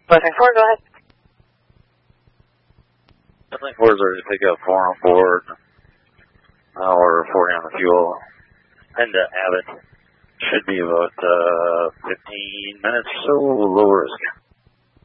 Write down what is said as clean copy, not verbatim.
Blessing 4, go ahead. Blessing 4 is ready to pick up 4 on board. We're 40 on the fuel. Heading to Abbott. Should be about 15 minutes, so low risk.